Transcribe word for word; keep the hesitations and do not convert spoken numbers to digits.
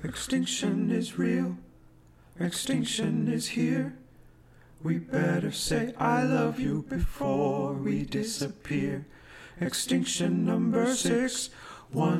Extinction is real. Extinction is here. We better say I love you before we disappear. Extinction number six. One